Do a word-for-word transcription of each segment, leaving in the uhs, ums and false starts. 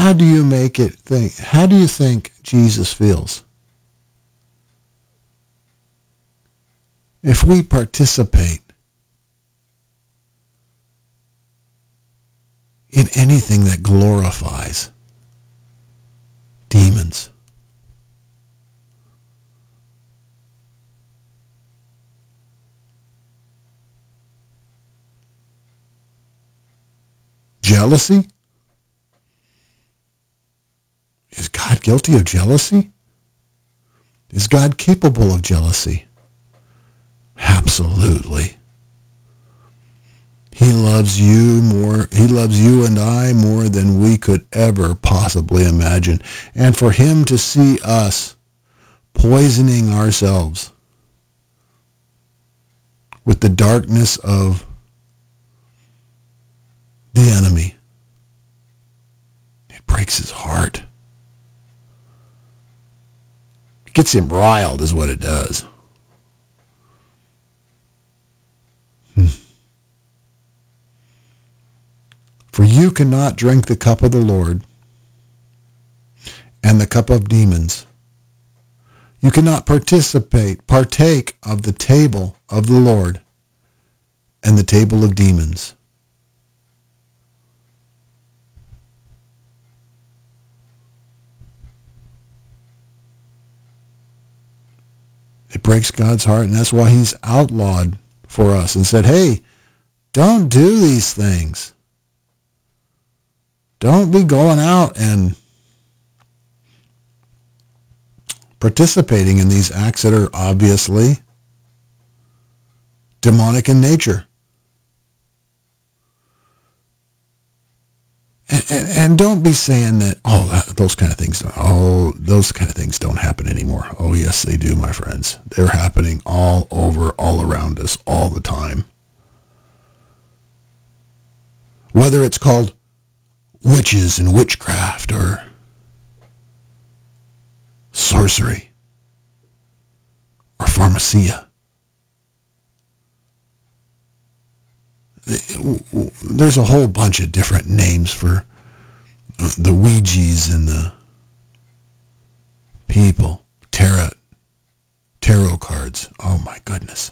how do you make it think? How do you think Jesus feels? If we participate in anything that glorifies demons, jealousy? Is God guilty of jealousy? Is God capable of jealousy? Absolutely. He loves you more. He loves you and I more than we could ever possibly imagine. And for him to see us poisoning ourselves with the darkness of the enemy, it breaks his heart. It gets him riled is what it does. Hmm. For you cannot drink the cup of the Lord and the cup of demons. You cannot participate, partake of the table of the Lord and the table of demons. It breaks God's heart, and that's why he's outlawed for us and said, hey, don't do these things. Don't be going out and participating in these acts that are obviously demonic in nature. And, and, and don't be saying that, oh, those kind of things, oh, those kind of things don't happen anymore. Oh, yes, they do, my friends. They're happening all over, all around us, all the time. Whether it's called witches and witchcraft or sorcery or pharmacia. There's a whole bunch of different names for the Ouijas and the people. Tarot, tarot cards. Oh my goodness.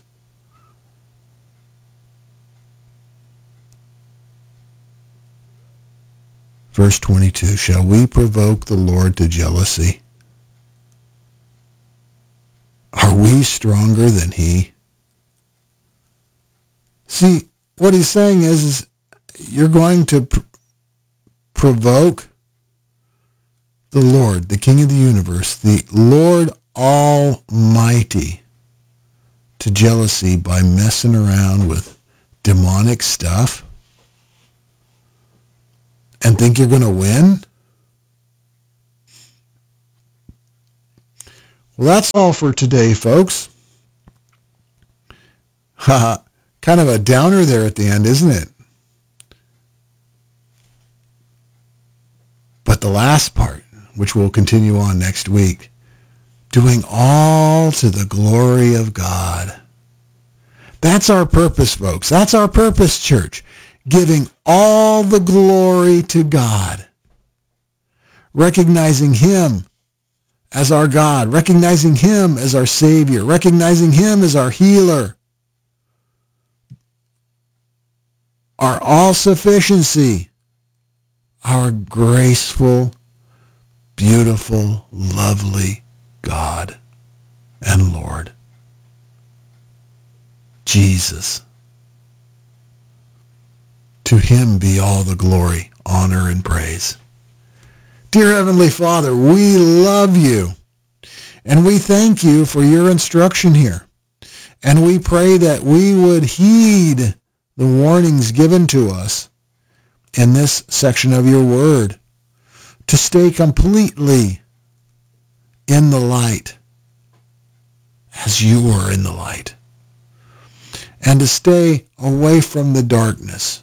Verse twenty-two, shall we provoke the Lord to jealousy? Are we stronger than he? See, what he's saying is, is you're going to pr- provoke the Lord, the King of the universe, the Lord Almighty, to jealousy by messing around with demonic stuff and think you're going to win? Well, that's all for today, folks. Haha. Kind of a downer there at the end, isn't it? But the last part, which we'll continue on next week, doing all to the glory of God. That's our purpose, folks. That's our purpose, church. Giving all the glory to God. Recognizing him as our God. Recognizing him as our Savior. Recognizing him as our healer. Our all-sufficiency, our graceful, beautiful, lovely God and Lord, Jesus. To him be all the glory, honor, and praise. Dear Heavenly Father, we love you, and we thank you for your instruction here, and we pray that we would heed the warnings given to us in this section of your word, to stay completely in the light as you are in the light, and to stay away from the darkness.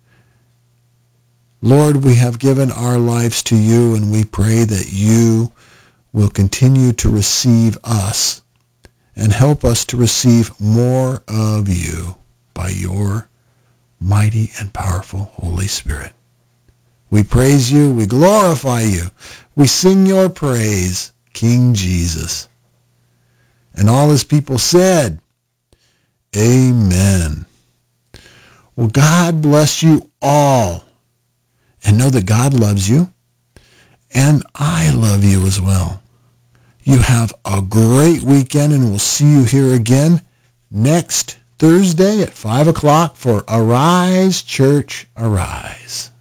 Lord, we have given our lives to you, and we pray that you will continue to receive us and help us to receive more of you by your mighty and powerful Holy Spirit. We praise you. We glorify you. We sing your praise, King Jesus. And all his people said, amen. Well, God bless you all. And know that God loves you. And I love you as well. You have a great weekend, and we'll see you here again next Thursday at five o'clock for Arise, Church, Arise.